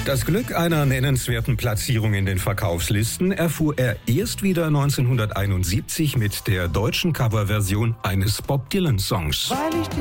Das Glück einer nennenswerten Platzierung in den Verkaufslisten erfuhr er erst wieder 1971 mit der deutschen Coverversion eines Bob Dylan-Songs.